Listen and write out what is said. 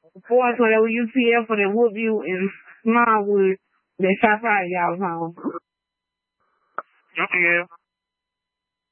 Boys, whenever UPF or they whoop you in Smallwood, they stop by y'all's home. UPF.